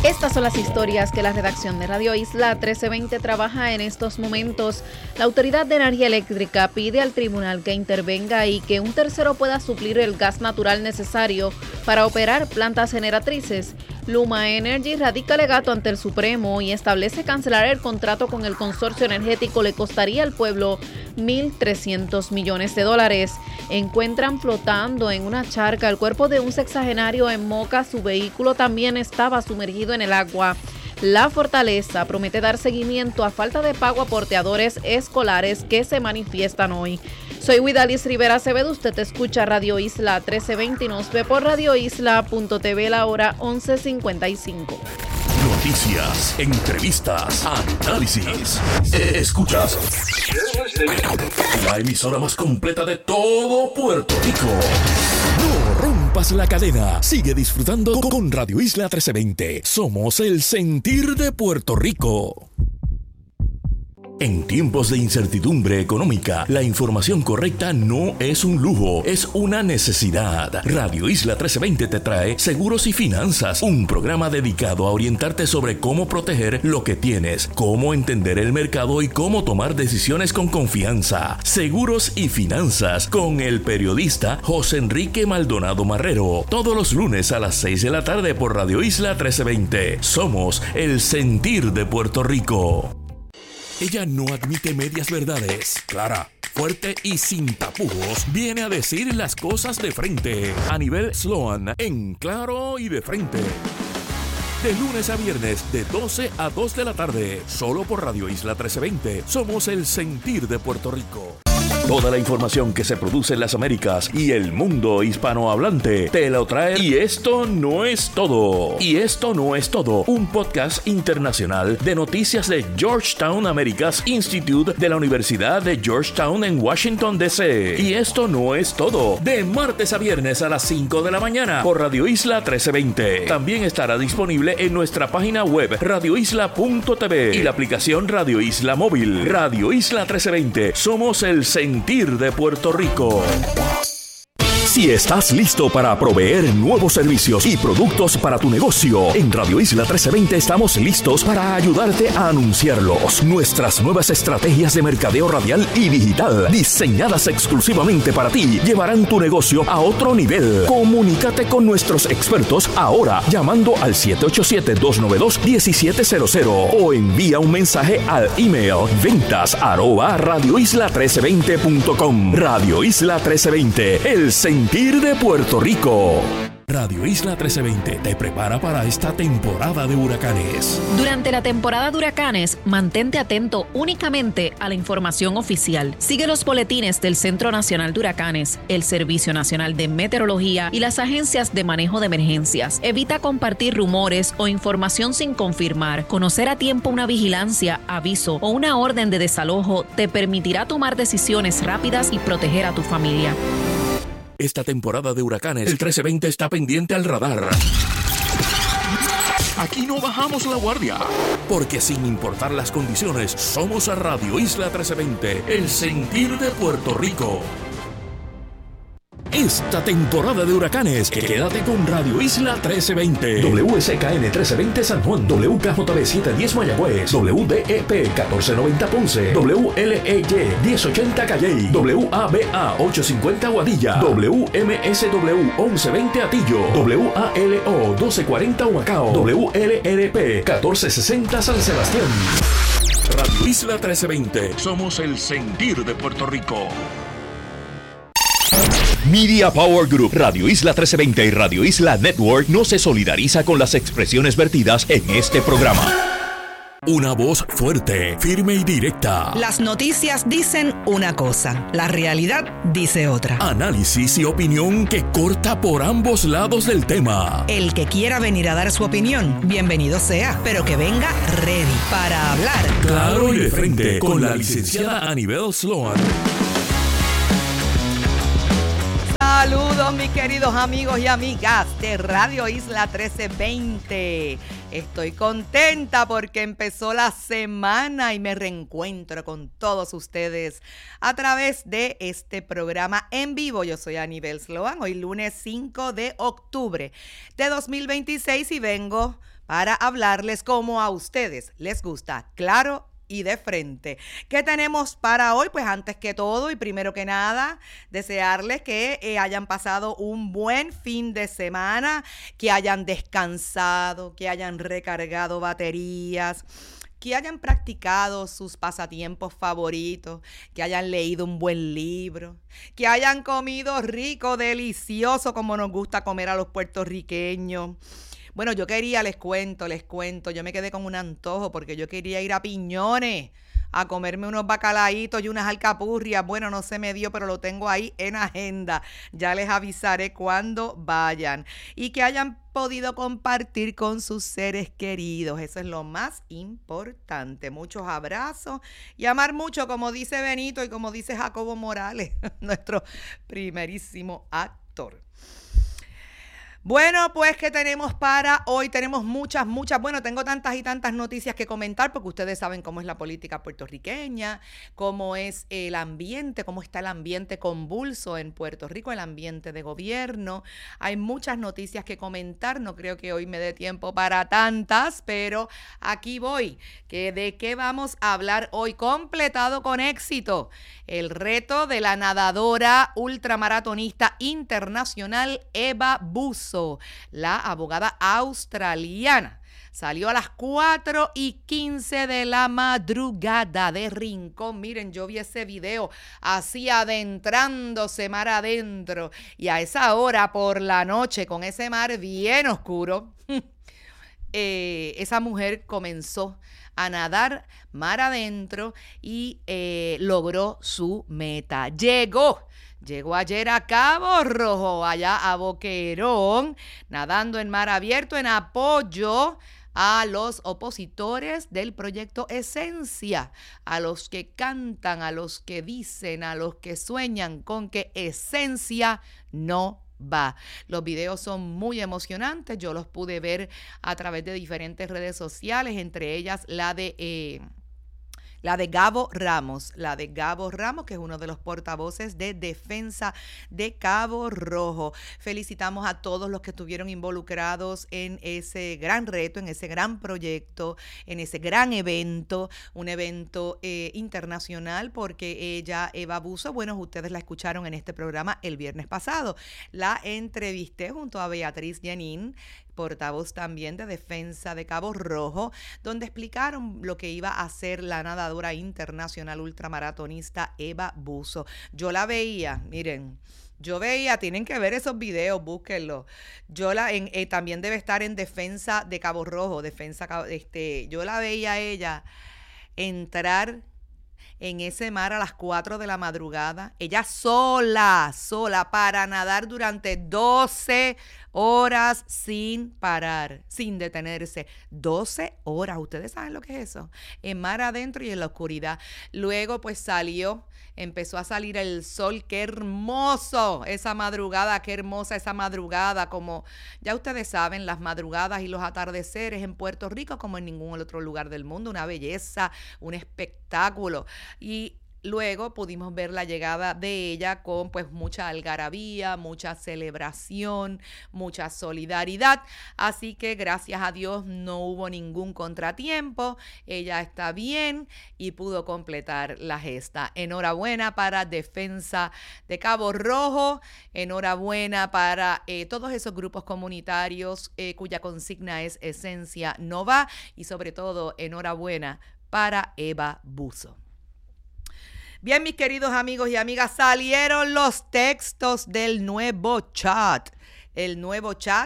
Estas son las historias que la redacción de Radio Isla 1320 trabaja en estos momentos. La Autoridad de Energía Eléctrica pide al tribunal que intervenga y que un tercero pueda suplir el gas natural necesario para operar plantas generatrices. Luma Energy radica alegato ante el Supremo y establece cancelar el contrato con el consorcio energético le costaría al pueblo $1.300 millones. Encuentran flotando en una charca el cuerpo de un sexagenario en Moca. Su vehículo también estaba sumergido en el agua. La Fortaleza promete dar seguimiento a falta de pago a porteadores escolares que se manifiestan hoy. Soy Widalis Rivera Acevedo, usted escucha Radio Isla 1320 y nos ve por radioisla.tv la hora 11:55. Noticias, entrevistas, análisis. Escuchas la emisora más completa de todo Puerto Rico. No rompas la cadena. Sigue disfrutando con Radio Isla 1320. Somos el sentir de Puerto Rico. En tiempos de incertidumbre económica, la información correcta no es un lujo, es una necesidad. Radio Isla 1320 te trae Seguros y Finanzas, un programa dedicado a orientarte sobre cómo proteger lo que tienes, cómo entender el mercado y cómo tomar decisiones con confianza. Seguros y Finanzas, con el periodista José Enrique Maldonado Marrero. Todos los lunes a las 6 de la tarde por Radio Isla 1320. Somos el sentir de Puerto Rico. Ella no admite medias verdades. Clara, fuerte y sin tapujos, viene a decir las cosas de frente. Anibel Sloan, en Claro y de Frente. De lunes a viernes, de 12 a 2 de la tarde. Solo por Radio Isla 1320. Somos el sentir de Puerto Rico. Toda la información que se produce en las Américas y el mundo hispanohablante te lo trae. Y esto no es todo. Y esto no es todo. Un podcast internacional de noticias de Georgetown Americas Institute de la Universidad de Georgetown en Washington, D.C. Y esto no es todo. De martes a viernes a las 5 de la mañana por Radio Isla 1320. También estará disponible en nuestra página web radioisla.tv y la aplicación Radio Isla Móvil. Radio Isla 1320. Somos el sentir de Puerto Rico. Si estás listo para proveer nuevos servicios y productos para tu negocio, en Radio Isla 1320 estamos listos para ayudarte a anunciarlos. Nuestras nuevas estrategias de mercadeo radial y digital, diseñadas exclusivamente para ti, llevarán tu negocio a otro nivel. Comunícate con nuestros expertos ahora llamando al 787-292-1700 o envía un mensaje al email ventas@radioisla1320.com. Radio Isla 1320, el sentir de Puerto Rico. Radio Isla 1320 te prepara para esta temporada de huracanes. Durante la temporada de huracanes, mantente atento únicamente a la información oficial. Sigue los boletines del Centro Nacional de Huracanes, el Servicio Nacional de Meteorología y las agencias de manejo de emergencias. Evita compartir rumores o información sin confirmar. Conocer a tiempo una vigilancia, aviso o una orden de desalojo te permitirá tomar decisiones rápidas y proteger a tu familia. Esta temporada de huracanes, el 1320 está pendiente al radar. Aquí no bajamos la guardia, porque sin importar las condiciones, somos a Radio Isla 1320, el sentir de Puerto Rico. Esta temporada de huracanes, quédate con Radio Isla 1320. WSKN 1320 San Juan, WKJB 710 Mayagüez, WDEP 1490 Ponce, WLEY 1080 Calley, WABA 850 Aguadilla, WMSW 1120 Atillo, WALO 1240 Humacao, WLRP 1460 San Sebastián. Radio Isla 1320, somos el sentir de Puerto Rico. Media Power Group, Radio Isla 1320 y Radio Isla Network no se solidariza con las expresiones vertidas en este programa. Una voz fuerte, firme y directa. Las noticias dicen una cosa, la realidad dice otra. Análisis y opinión que corta por ambos lados del tema. El que quiera venir a dar su opinión, bienvenido sea, pero que venga ready para hablar. Claro y de frente, con la licenciada Anibel Sloan. Saludos mis queridos amigos y amigas de Radio Isla 1320. Estoy contenta porque empezó la semana y me reencuentro con todos ustedes a través de este programa en vivo. Yo soy Anibel Sloan, hoy lunes 5 de octubre de 2026 y vengo para hablarles como a ustedes les gusta, claro y de frente. ¿Qué tenemos para hoy? Pues antes que todo y primero que nada, desearles que hayan pasado un buen fin de semana, que hayan descansado, que hayan recargado baterías, que hayan practicado sus pasatiempos favoritos, que hayan leído un buen libro, que hayan comido rico, delicioso, como nos gusta comer a los puertorriqueños. Bueno, les cuento, yo me quedé con un antojo porque yo quería ir a Piñones a comerme unos bacalaitos y unas alcapurrias. Bueno, no se me dio, pero lo tengo ahí en agenda. Ya les avisaré cuando vayan. Y que hayan podido compartir con sus seres queridos. Eso es lo más importante. Muchos abrazos y amar mucho, como dice Benito y como dice Jacobo Morales, nuestro primerísimo actor. Bueno, pues, ¿qué tenemos para hoy? Tenemos muchas, bueno, tengo tantas y tantas noticias que comentar porque ustedes saben cómo es la política puertorriqueña, cómo es el ambiente, cómo está el ambiente convulso en Puerto Rico, el ambiente de gobierno. Hay muchas noticias que comentar, no creo que hoy me dé tiempo para tantas, pero aquí voy. ¿De qué vamos a hablar hoy? Completado con éxito el reto de la nadadora ultramaratonista internacional Eva Busso, la abogada australiana. Salió a las 4:15 de la madrugada de Rincón. Miren, yo vi ese video así adentrándose mar adentro. Y a esa hora por la noche, con ese mar bien oscuro, esa mujer comenzó a nadar mar adentro y logró su meta. Llegó ayer a Cabo Rojo, allá a Boquerón, nadando en mar abierto en apoyo a los opositores del proyecto Esencia, a los que cantan, a los que dicen, a los que sueñan con que Esencia no va. Los videos son muy emocionantes, yo los pude ver a través de diferentes redes sociales, entre ellas la de Gabo Ramos, que es uno de los portavoces de defensa de Cabo Rojo. Felicitamos a todos los que estuvieron involucrados en ese gran reto, en ese gran proyecto, en ese gran evento, un evento internacional, porque Eva Busso, bueno, ustedes la escucharon en este programa el viernes pasado. La entrevisté junto a Beatriz Janín, portavoz también de defensa de Cabo Rojo, donde explicaron lo que iba a hacer la nadadora internacional ultramaratonista Eva Busso. Yo la veía, miren, tienen que ver esos videos, búsquenlos. También debe estar en defensa de Cabo Rojo, yo la veía a ella entrar en ese mar a las 4 de la madrugada, ella sola, para nadar durante 12 horas sin parar, sin detenerse. 12 horas, ¿ustedes saben lo que es eso? En mar adentro y en la oscuridad. Luego pues empezó a salir el sol. Qué hermoso esa madrugada, qué hermosa esa madrugada, como ya ustedes saben, las madrugadas y los atardeceres en Puerto Rico como en ningún otro lugar del mundo, una belleza, un espectáculo. Y luego pudimos ver la llegada de ella con pues mucha algarabía, mucha celebración, mucha solidaridad. Así que gracias a Dios no hubo ningún contratiempo. Ella está bien y pudo completar la gesta. Enhorabuena para Defensa de Cabo Rojo. Enhorabuena para todos esos grupos comunitarios cuya consigna es Esencia no va. Y sobre todo, enhorabuena para Eva Busso. Bien, mis queridos amigos y amigas, salieron los textos del nuevo chat. El nuevo chat,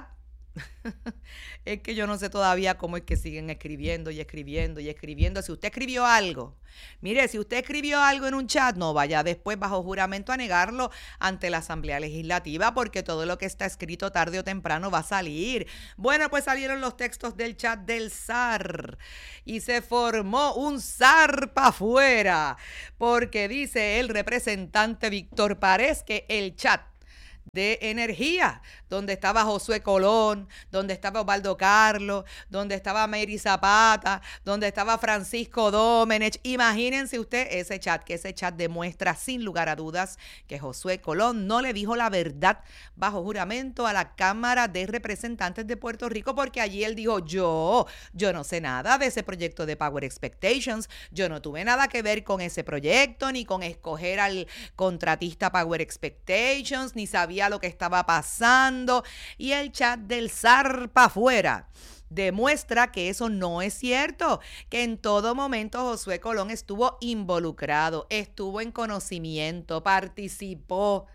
es que yo no sé todavía cómo es que siguen escribiendo y escribiendo y escribiendo. Si usted escribió algo, mire, si usted escribió algo en un chat, no vaya después bajo juramento a negarlo ante la Asamblea Legislativa, porque todo lo que está escrito tarde o temprano va a salir. Bueno, pues salieron los textos del chat del SAR y se formó un SAR para afuera, porque dice el representante Víctor Párez que el chat de Energía, donde estaba Josué Colón, donde estaba Osvaldo Carlos, donde estaba Mary Zapata, donde estaba Francisco Domenech. Imagínense usted ese chat, que ese chat demuestra sin lugar a dudas que Josué Colón no le dijo la verdad bajo juramento a la Cámara de Representantes de Puerto Rico, porque allí él dijo, yo no sé nada de ese proyecto de Power Expectations, yo no tuve nada que ver con ese proyecto, ni con escoger al contratista Power Expectations, ni sabía lo que estaba pasando, y el chat del zarpa afuera demuestra que eso no es cierto, que en todo momento Josué Colón estuvo involucrado, estuvo en conocimiento, participó.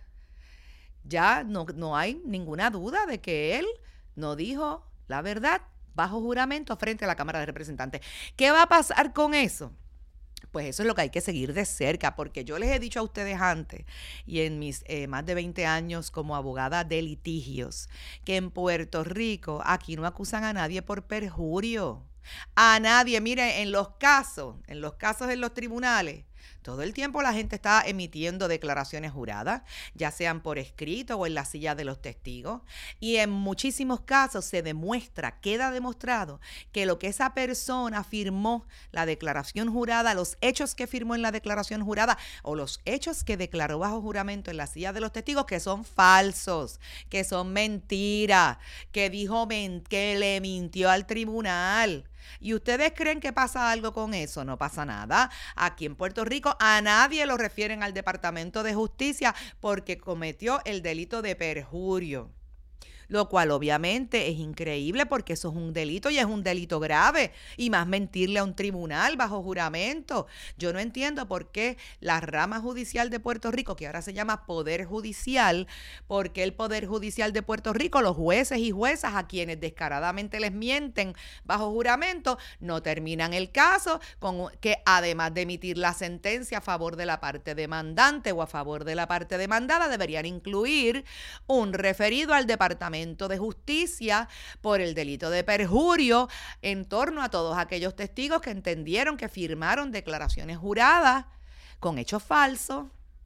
Ya no hay ninguna duda de que él no dijo la verdad bajo juramento frente a la Cámara de Representantes. ¿Qué va a pasar con eso? Pues eso es lo que hay que seguir de cerca, porque yo les he dicho a ustedes antes, y en mis más de 20 años como abogada de litigios, que en Puerto Rico aquí no acusan a nadie por perjurio. A nadie. Miren, en los casos en los tribunales, todo el tiempo la gente está emitiendo declaraciones juradas, ya sean por escrito o en la silla de los testigos. Y en muchísimos casos queda demostrado que lo que esa persona firmó, la declaración jurada, los hechos que firmó en la declaración jurada o los hechos que declaró bajo juramento en la silla de los testigos, que son falsos, que son mentiras, que dijo que le mintió al tribunal. ¿Y ustedes creen que pasa algo con eso? No pasa nada. Aquí en Puerto Rico a nadie lo refieren al Departamento de Justicia porque cometió el delito de perjurio. Lo cual obviamente es increíble porque eso es un delito y es un delito grave. Y más mentirle a un tribunal bajo juramento. Yo no entiendo por qué la rama judicial de Puerto Rico, que ahora se llama Poder Judicial, porque el Poder Judicial de Puerto Rico, los jueces y juezas a quienes descaradamente les mienten bajo juramento, no terminan el caso con que además de emitir la sentencia a favor de la parte demandante o a favor de la parte demandada, deberían incluir un referido al Departamento de Justicia por el delito de perjurio en torno a todos aquellos testigos que entendieron que firmaron declaraciones juradas con hechos falsos.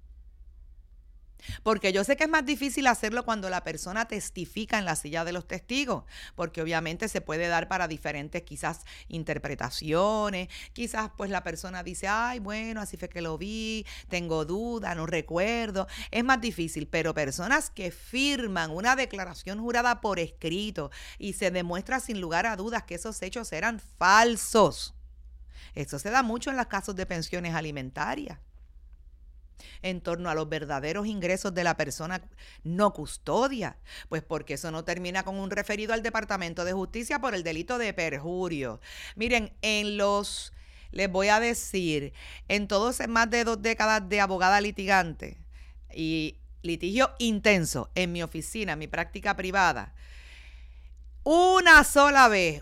Porque yo sé que es más difícil hacerlo cuando la persona testifica en la silla de los testigos, porque obviamente se puede dar para diferentes quizás interpretaciones, quizás pues la persona dice, ay, bueno, así fue que lo vi, tengo duda, no recuerdo, es más difícil, pero personas que firman una declaración jurada por escrito y se demuestra sin lugar a dudas que esos hechos eran falsos, eso se da mucho en los casos de pensiones alimentarias, en torno a los verdaderos ingresos de la persona no custodia, pues porque eso no termina con un referido al Departamento de Justicia por el delito de perjurio. Miren, les voy a decir, en todos más de 2 décadas de abogada litigante y litigio intenso en mi oficina, en mi práctica privada, una sola vez,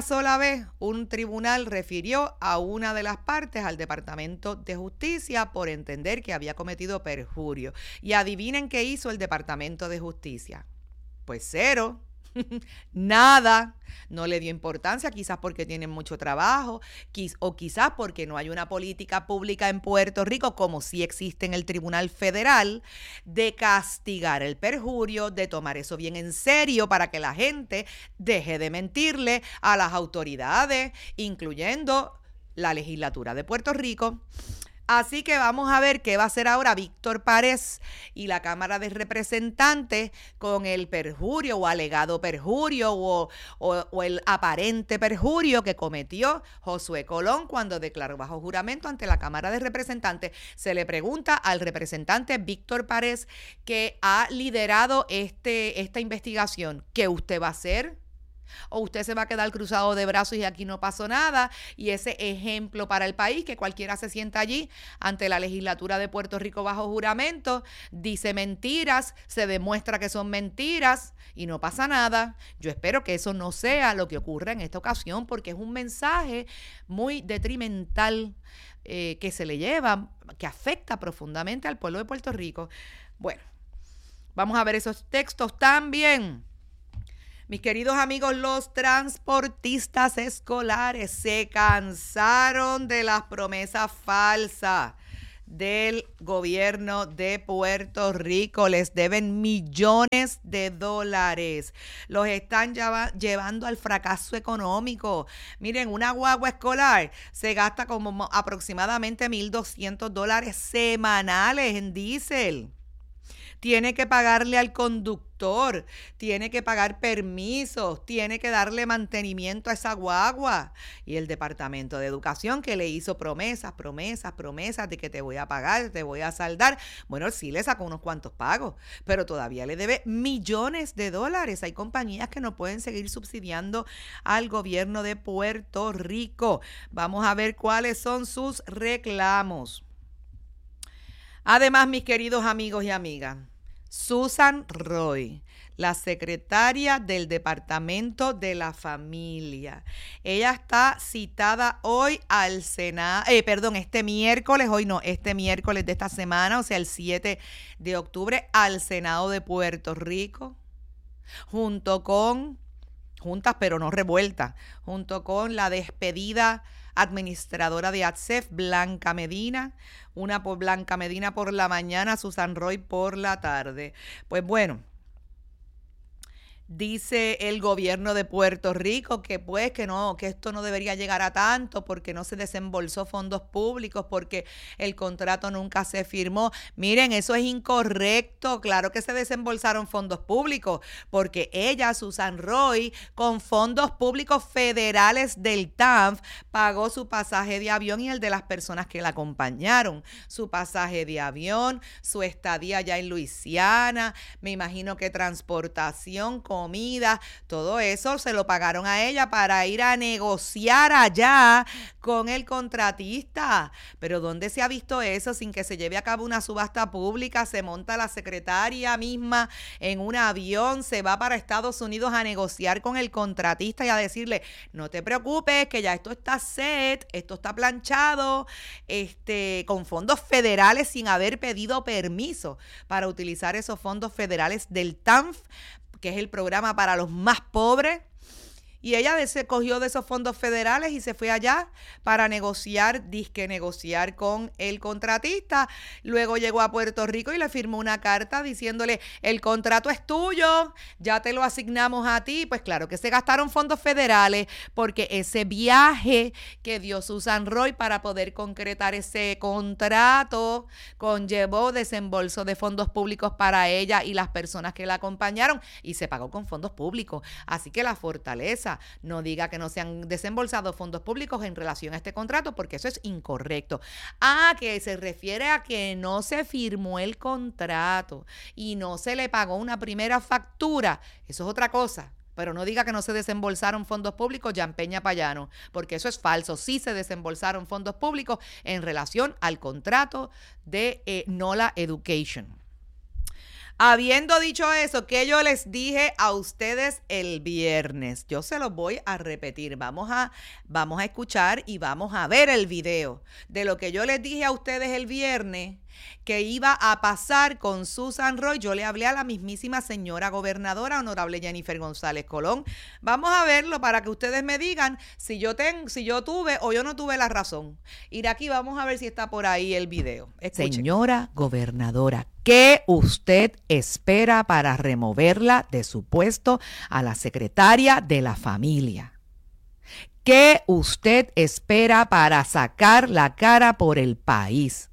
un tribunal refirió a una de las partes al Departamento de Justicia por entender que había cometido perjurio. Y adivinen qué hizo el Departamento de Justicia. Pues cero. Nada, no le dio importancia, quizás porque tienen mucho trabajo o quizás porque no hay una política pública en Puerto Rico, como sí existe en el Tribunal Federal, de castigar el perjurio, de tomar eso bien en serio para que la gente deje de mentirle a las autoridades, incluyendo la legislatura de Puerto Rico. Así que vamos a ver qué va a hacer ahora Víctor Párez y la Cámara de Representantes con el perjurio o alegado perjurio o el aparente perjurio que cometió Josué Colón cuando declaró bajo juramento ante la Cámara de Representantes. Se le pregunta al representante Víctor Párez, que ha liderado esta investigación, ¿qué usted va a hacer? ¿O usted se va a quedar cruzado de brazos y aquí no pasó nada? Y ese ejemplo para el país, que cualquiera se sienta allí ante la legislatura de Puerto Rico bajo juramento, dice mentiras, se demuestra que son mentiras y no pasa nada. Yo espero que eso no sea lo que ocurra en esta ocasión, porque es un mensaje muy detrimental que se le lleva, que afecta profundamente al pueblo de Puerto Rico. Bueno, vamos a ver esos textos también. Mis queridos amigos, los transportistas escolares se cansaron de las promesas falsas del gobierno de Puerto Rico. Les deben millones de dólares. Los están llevando al fracaso económico. Miren, una guagua escolar se gasta como aproximadamente $1,200 semanales en diésel. Tiene que pagarle al conductor, tiene que pagar permisos, tiene que darle mantenimiento a esa guagua. Y el Departamento de Educación, que le hizo promesas de que te voy a pagar, te voy a saldar. Bueno, sí le sacó unos cuantos pagos, pero todavía le debe millones de dólares. Hay compañías que no pueden seguir subsidiando al gobierno de Puerto Rico. Vamos a ver cuáles son sus reclamos. Además, mis queridos amigos y amigas, Susan Roy, la secretaria del Departamento de la Familia. Ella está citada hoy al Senado, este miércoles de esta semana, o sea, el 7 de octubre, al Senado de Puerto Rico, juntas pero no revueltas, junto con la despedida administradora de ATSEF, Blanca Medina, Blanca Medina por la mañana, Susan Roy por la tarde. Pues bueno, dice el gobierno de Puerto Rico que esto no debería llegar a tanto porque no se desembolsó fondos públicos, porque el contrato nunca se firmó. Miren, eso es incorrecto. Claro que se desembolsaron fondos públicos, porque ella, Susan Roy, con fondos públicos federales del TANF, pagó su pasaje de avión y el de las personas que la acompañaron. Su pasaje de avión, su estadía allá en Luisiana, me imagino que transportación, comida, todo eso se lo pagaron a ella para ir a negociar allá con el contratista. Pero ¿dónde se ha visto eso sin que se lleve a cabo una subasta pública? Se monta la secretaria misma en un avión, se va para Estados Unidos a negociar con el contratista y a decirle, no te preocupes, que ya esto está set, esto está planchado, con fondos federales, sin haber pedido permiso para utilizar esos fondos federales del TANF, que es el programa para los más pobres. Y ella se cogió de esos fondos federales y se fue allá para negociar con el contratista. Luego llegó a Puerto Rico y le firmó una carta diciéndole, el contrato es tuyo, ya te lo asignamos a ti. Pues claro que se gastaron fondos federales, porque ese viaje que dio Susan Roy para poder concretar ese contrato conllevó desembolso de fondos públicos para ella y las personas que la acompañaron, y se pagó con fondos públicos. Así que la fortaleza no diga que no se han desembolsado fondos públicos en relación a este contrato, porque eso es incorrecto. Que se refiere a que no se firmó el contrato y no se le pagó una primera factura, eso es otra cosa. Pero no diga que no se desembolsaron fondos públicos, Jan Peña Payano, porque eso es falso. Sí se desembolsaron fondos públicos en relación al contrato de NOLA Education. Habiendo dicho eso, que yo les dije a ustedes el viernes, yo se los voy a repetir. Vamos a escuchar y vamos a ver el video de lo que yo les dije a ustedes el viernes que iba a pasar con Susan Roy. Yo le hablé a la mismísima señora gobernadora, honorable Jennifer González Colón. Vamos a verlo para que ustedes me digan si yo tuve o yo no tuve la razón. Ir aquí, vamos a ver si está por ahí el video. Escuchen. Señora gobernadora, ¿qué usted espera para removerla de su puesto a la secretaria de la familia? ¿Qué usted espera para sacar la cara por el país?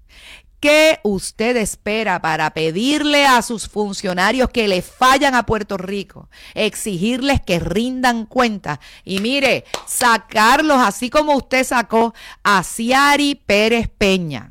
¿Qué usted espera para pedirle a sus funcionarios que le fallan a Puerto Rico, exigirles que rindan cuentas? Y mire, sacarlos así como usted sacó a Ciari Pérez Peña,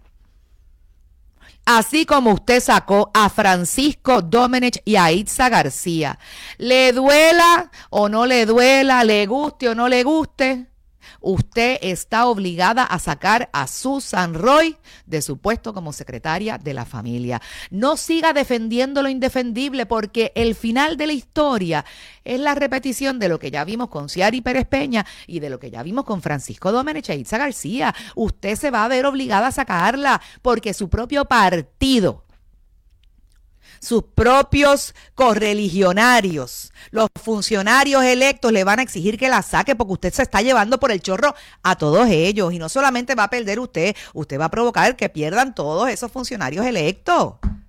así como usted sacó a Francisco Domenech y a Itza García. Le duela o no le duela, le guste o no le guste, usted está obligada a sacar a Susan Roy de su puesto como secretaria de la familia. No siga defendiendo lo indefendible, porque el final de la historia es la repetición de lo que ya vimos con Ciari Pérez Peña y de lo que ya vimos con Francisco Domenech e Itza García. Usted se va a ver obligada a sacarla porque su propio partido sus propios correligionarios, los funcionarios electos le van a exigir que la saque porque usted se está llevando por el chorro a todos ellos y no solamente va a perder usted va a provocar que pierdan todos esos funcionarios electos.